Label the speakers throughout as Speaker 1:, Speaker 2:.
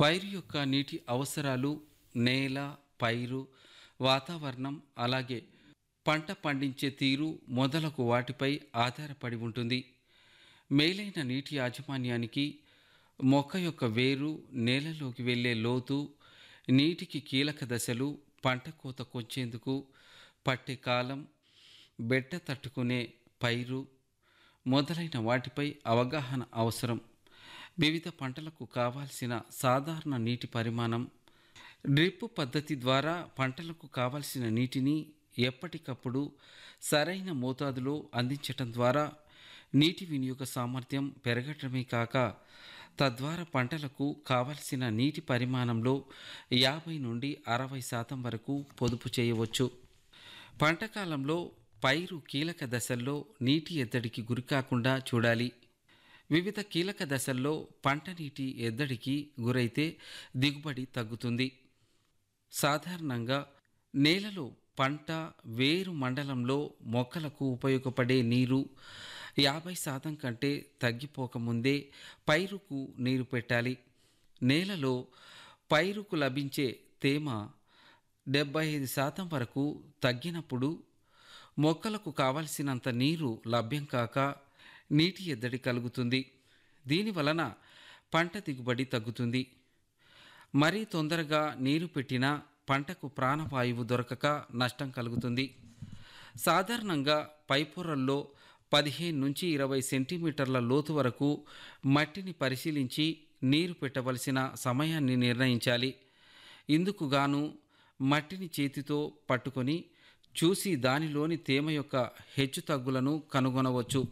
Speaker 1: పైరు యొక్క నీటి అవసరాలు నేల, పైరు, వాతావరణం, అలాగే పంట పండించే తీరు మొదలగు వాటిపై ఆధారపడి ఉంటుంది. మేలైన నీటి యాజమాన్యానికి మొక్క యొక్క వేరు, నేలలోకి వెళ్ళే లోతు, నీటికి కీలక దశలు, పంట కోతకొచ్చేందుకు పట్టే కాలం, బెట్ట తట్టుకునే పైరు మొదలైన వాటిపై అవగాహన అవసరం. వివిధ పంటలకు కావాల్సిన సాధారణ నీటి పరిమాణం. డ్రిప్ పద్ధతి ద్వారా పంటలకు కావలసిన నీటిని ఎప్పటికప్పుడు సరైన మోతాదులో అందించటం ద్వారా నీటి వినియోగ సామర్థ్యం పెరగటమే కాక తద్వారా పంటలకు కావలసిన నీటి పరిమాణంలో 50 నుండి 60% వరకు పొదుపు చేయవచ్చు. పంట కాలంలో పైరు కీలక దశల్లో నీటి ఎద్దడికి గురికాకుండా చూడాలి. వివిధ కీలక దశల్లో పంట నీటి ఎద్దడికి గురైతే దిగుబడి తగ్గుతుంది. సాధారణంగా నేలలో పంట వేరు మండలంలో మొక్కలకు ఉపయోగపడే నీరు 50% కంటే తగ్గిపోకముందే పైరుకు నీరు పెట్టాలి. నేలలో పైరుకు లభించే తేమ 75% వరకు తగ్గినప్పుడు మొక్కలకు కావలసినంత నీరు లభ్యం కాక నీటి ఎద్దడి కలుగుతుంది. దీనివలన పంట దిగుబడి తగ్గుతుంది. మరీ తొందరగా నీరు పెట్టినా పంటకు ప్రాణవాయువు దొరకక నష్టం కలుగుతుంది. సాధారణంగా పైపొరల్లో 15 నుంచి 20 సెంటీమీటర్ల లోతు వరకు మట్టిని పరిశీలించి నీరు పెట్టవలసిన సమయాన్ని నిర్ణయించాలి. ఇందుకు గాను మట్టిని చేతితో పట్టుకొని చూసి దానిలోని తేమ యొక్క హెచ్చుతగ్గులను కనుగొనవచ్చు.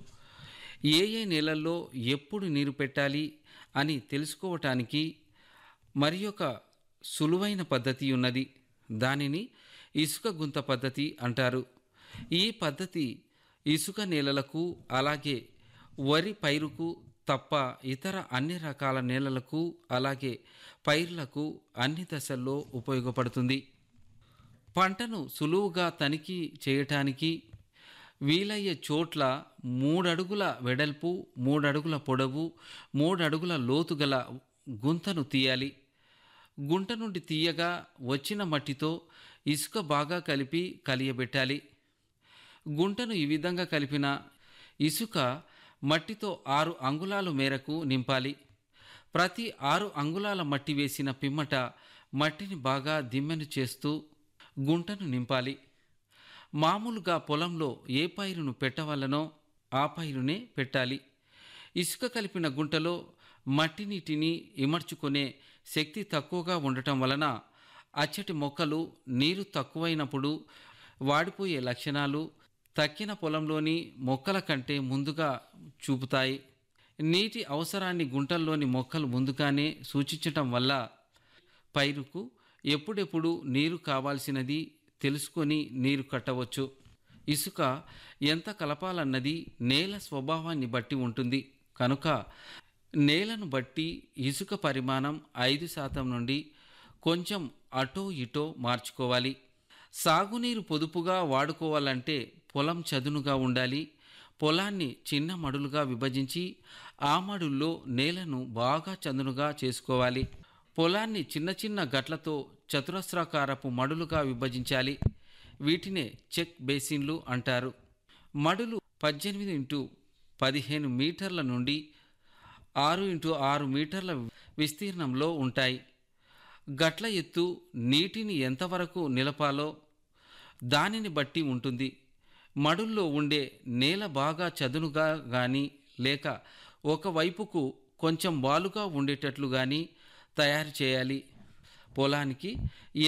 Speaker 1: ఏ నేలల్లో ఎప్పుడు నీరు పెట్టాలి అని తెలుసుకోవటానికి మరి ఒక సులువైన పద్ధతి ఉన్నది. దానిని ఇసుక గుంత పద్ధతి అంటారు. ఈ పద్ధతి ఇసుక నేలలకు, అలాగే వరి పైరుకు తప్ప ఇతర అన్ని రకాల నేలలకు, అలాగే పైర్లకు అన్ని దశల్లో ఉపయోగపడుతుంది. పంటను సులువుగా తనిఖీ చేయటానికి వీలయ్యే చోట్ల 3 అడుగుల వెడల్పు, 3 అడుగుల పొడవు, 3 అడుగుల లోతు గల గుంతను తీయాలి. గుంట నుండి తీయగా వచ్చిన మట్టితో ఇసుక బాగా కలిపి కలియబెట్టాలి. గుంటను ఈ విధంగా కలిపిన ఇసుక మట్టితో 6 అంగుళాల మేరకు నింపాలి. ప్రతి 6 అంగుళాల మట్టి వేసిన పిమ్మట మట్టిని బాగా దిమ్మెను చేస్తూ గుంటను నింపాలి. మామూలుగా పొలంలో ఏ పైరును పెట్టవలనో ఆ పైరునే పెట్టాలి. ఇసుక కలిపిన గుంటలో మట్టి నీటిని ఇమర్చుకునే శక్తి తక్కువగా ఉండటం వలన అచ్చటి మొక్కలు నీరు తక్కువైనప్పుడు వాడిపోయే లక్షణాలు తక్కిన పొలంలోని మొక్కల కంటే ముందుగా చూపుతాయి. నీటి అవసరాన్ని గుంటల్లోని మొక్కలు ముందుగానే సూచించటం వల్ల పైరుకు ఎప్పుడెప్పుడు నీరు కావాల్సినది తెలుసుకొని నీరు కట్టవచ్చు. ఇసుక ఎంత కలపాలన్నది నేల స్వభావాన్ని బట్టి ఉంటుంది కనుక నేలను బట్టి ఇసుక పరిమాణం 5% నుండి కొంచెం అటో ఇటో మార్చుకోవాలి. సాగునీరు పొదుపుగా వాడుకోవాలంటే పొలం చదునుగా ఉండాలి. పొలాన్ని చిన్న మడులుగా విభజించి ఆ మడుల్లో నేలను బాగా చదునుగా చేసుకోవాలి. పొలాన్ని చిన్న చిన్న గట్లతో చతురస్రాకారపు మడులుగా విభజించాలి. వీటినే చెక్ బేసిన్లు అంటారు. మడులు 18x15 మీటర్ల నుండి 6x6 మీటర్ల విస్తీర్ణంలో ఉంటాయి. గట్ల ఎత్తు నీటిని ఎంతవరకు నిలపాలో దానిని బట్టి ఉంటుంది. మడుల్లో ఉండే నేల బాగా చదునుగా కానీ లేక ఒకవైపుకు కొంచెం వాలుగా ఉండేటట్లు కానీ తయారు చేయాలి. పొలానికి